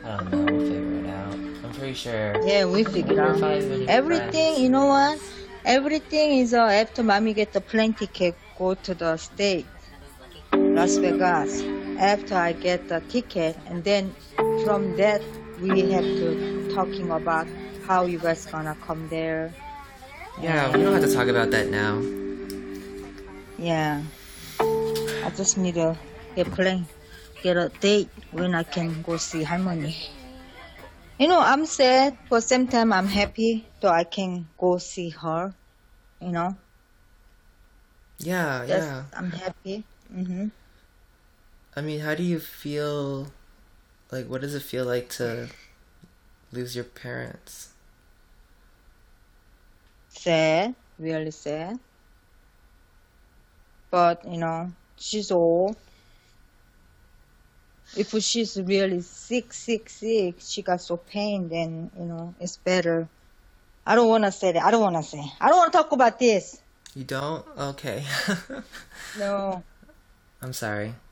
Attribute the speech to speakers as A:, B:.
A: I don't know. We'll figure it out. I'm pretty sure.
B: Yeah, we
A: I
B: figure
A: wonder
B: out.
A: if I have any
B: Everything,
A: friends.
B: you know what? Everything is after mommy get the plane ticket, go to the state, Las Vegas. After I get the ticket, and then from that we have to talking about how you guys gonna come there.
A: Yeah, we don't have to talk about that now.
B: Yeah, I just need to get a date when I can go see Harmony. You know, I'm sad, but same time I'm happy that I can go see her. You know,
A: Yeah,
B: yes,
A: yeah.
B: I'm happy. Mm-hmm.
A: I mean, how do you feel? Like, what does it feel like to lose your parents?
B: Sad, really sad. But, you know, she's old. If she's really sick, she got so pain, then, you know, it's better. I don't want to say that. I don't want to talk about this.
A: You don't? Okay.
B: No.
A: I'm sorry.